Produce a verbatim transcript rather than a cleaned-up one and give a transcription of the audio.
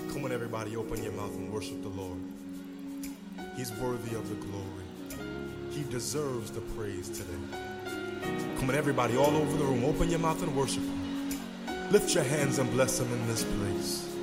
Come on, everybody, open your mouth and worship the Lord. He's worthy of the glory. He deserves the praise today. Come on, everybody, all over the room, open your mouth and worship Him. Lift your hands and bless Him in this place.